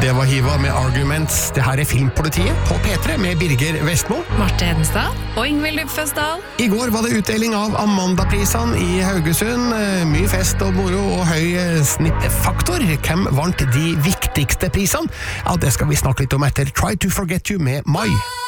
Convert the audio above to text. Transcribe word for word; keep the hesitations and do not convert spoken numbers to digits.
Det var Hiva med Arguments. Det her er Filmpolitiet på P tre med Birger Vestmo. Marte Hedenstad og Ingvild Lupføsdal. I går var det utdeling av Amanda-prisene i Haugesund. Mye fest og moro og høy snittefaktor. Hvem vant de viktigste prisene? Ja, det skal vi snakke litt om etter Try to Forget You med Mai.